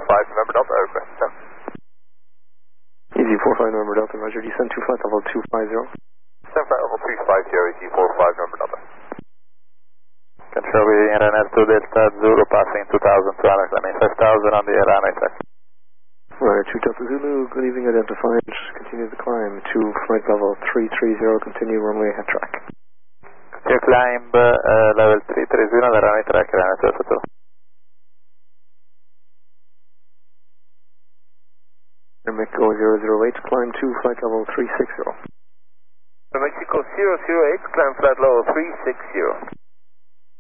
45 November Delta, request descent. Easy 45 November Delta, roger, descend to flight level 250. Descend flight level 250, easy 45 November Delta. Control reading RNS 2 Delta Zulu, passing 2,200, climbing 5,000 on the runway track. Right, 2 Delta Zulu, good evening, identified, continue the climb to flight level 330, continue runway at track. Continue climb level 330, the runway track, runway 2. Mexico 008, climb to flight level 360. Mexico 008, climb flight level 360.